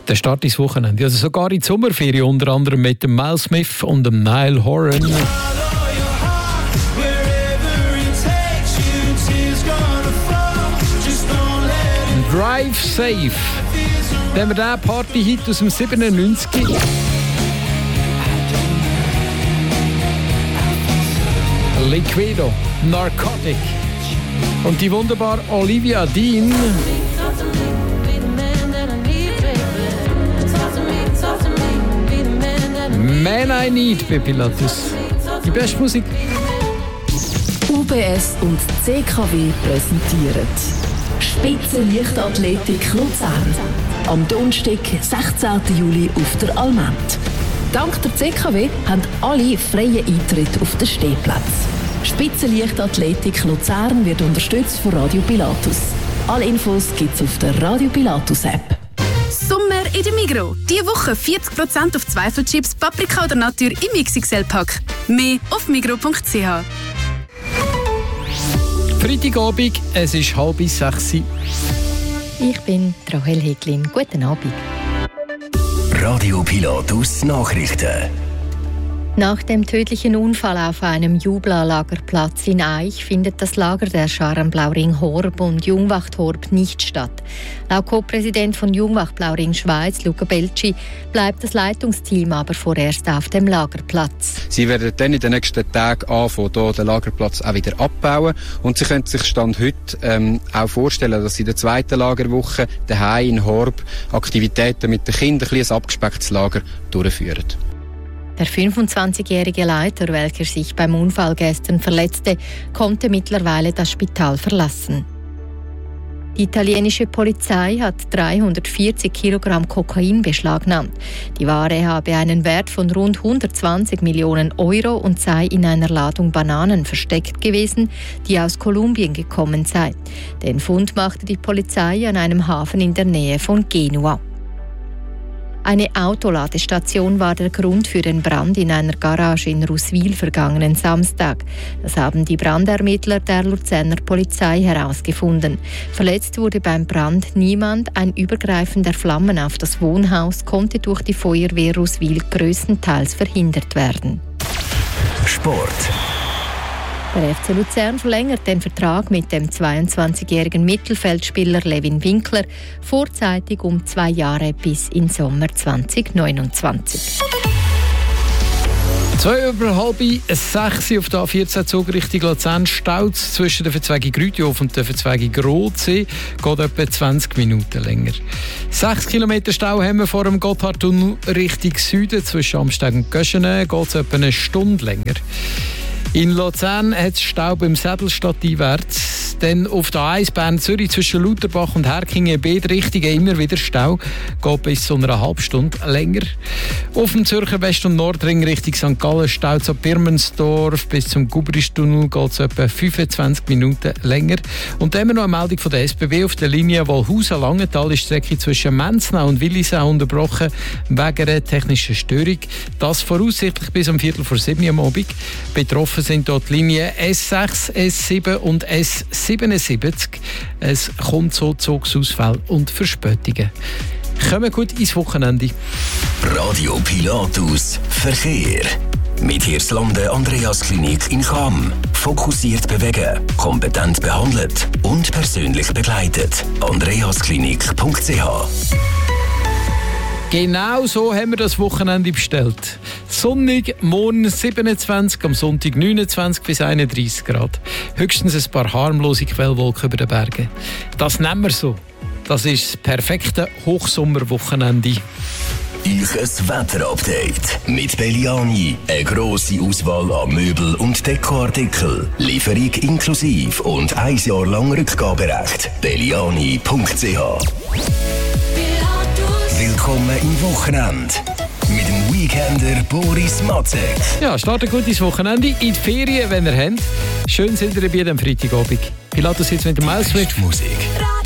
Der Start ins Wochenende, also sogar in die Sommerferien, unter anderem mit dem Miles Smith und dem Niall Horan. Drive Safe. Dann haben wir diesen Party-Hit aus dem 97. Liquido, Narcotic. Und die wunderbare Olivia Dean. Man I Need bei Pilatus. Die beste Musik. UBS und CKW präsentieren Spitzenleichtathletik Luzern. Am Donnerstag, 16. Juli auf der Almend. Dank der CKW haben alle freien Eintritt auf den Stehplatz. Spitzenleichtathletik Luzern wird unterstützt von Radio Pilatus. Alle Infos gibt's auf der Radio Pilatus App. Sommer in der Migros. Diese Woche 40% auf Zweifelchips, Paprika oder Natur im XXL-Pack. Mehr auf migros.ch. Freitagabend, es ist 5:30. Ich bin Rahel Heglin. Guten Abend. Radio Pilatus Nachrichten. Nach dem tödlichen Unfall auf einem Jubla-Lagerplatz in Aich findet das Lager der Scharen Blauring Horb und Jungwacht Horb nicht statt. Laut Co-Präsident von Jungwacht Blauring Schweiz, Luca Belci, bleibt das Leitungsteam aber vorerst auf dem Lagerplatz. Sie werden dann in den nächsten Tagen anfangen, hier den Lagerplatz auch wieder abbauen. Und Sie können sich Stand heute auch vorstellen, dass Sie in der zweiten Lagerwoche daheim in Horb Aktivitäten mit den Kindern, ein abgespecktes Lager durchführen. Der 25-jährige Leiter, welcher sich beim Unfall gestern verletzte, konnte mittlerweile das Spital verlassen. Die italienische Polizei hat 340 Kilogramm Kokain beschlagnahmt. Die Ware habe einen Wert von rund 120 Millionen Euro und sei in einer Ladung Bananen versteckt gewesen, die aus Kolumbien gekommen sei. Den Fund machte die Polizei an einem Hafen in der Nähe von Genua. Eine Autoladestation war der Grund für den Brand in einer Garage in Russwil vergangenen Samstag. Das haben die Brandermittler der Luzerner Polizei herausgefunden. Verletzt wurde beim Brand niemand. Ein Übergreifen der Flammen auf das Wohnhaus konnte durch die Feuerwehr Russwil größtenteils verhindert werden. Sport. Der FC Luzern verlängert den Vertrag mit dem 22-jährigen Mittelfeldspieler Levin Winkler vorzeitig um 2 Jahre bis in Sommer 2029. 5:30 auf der A14 Zug Richtung Luzern. Staus zwischen der Verzweigung Grütjof und der Verzweigung Rotsee geht etwa 20 Minuten länger. 6 Kilometer Stau haben wir vor dem Gotthardtunnel Richtung Süden. Zwischen Amsteg und Göschenen geht es etwa eine Stunde länger. In Luzern hat es Staub im Sädelstadt-einwärts. Dann auf der A1 Bern-Zürich zwischen Lauterbach und Herkingen beide Richtungen immer wieder Stau. Geht bis zu einer halben Stunde länger. Auf dem Zürcher West- und Nordring Richtung St. Gallen staut es ab Birmensdorf bis zum Gubristunnel geht es etwa 25 Minuten länger. Und dann haben wir noch eine Meldung von der SBB auf der Linie Wolhausen-Langenthal ist die Strecke zwischen Menznau und Willisau unterbrochen wegen einer technischen Störung. Das voraussichtlich bis um 6:45 am Abend. Betroffen sind dort die Linien S6, S7 und S77. Es kommt so Zugsausfälle und Verspätungen. Kommen gut ins Wochenende. Radio Pilatus Verkehr. Mit Hirslanden Andreas Klinik in Cham. Fokussiert bewegen, kompetent behandelt und persönlich begleitet. andreasklinik.ch. Genau so haben wir das Wochenende bestellt. Sonnig, morgen 27, am Sonntag 29 bis 31 Grad. Höchstens ein paar harmlose Quellwolken über den Bergen. Das nehmen wir so. Das ist das perfekte Hochsommerwochenende. Ein Wetterupdate mit Belliani. Eine grosse Auswahl an Möbel- und Dekoartikel. Lieferung inklusive und 1 Jahr lang Rückgaberecht. Belliani.ch. Willkommen im Wochenende. Mit dem Weekender Boris Matzek. Ja, startet gut ins Wochenende. In die Ferien, wenn ihr habt. Schön sind ihr dabei am Freitagabend. Pilatus jetzt mit dem Miles Smith. Musik.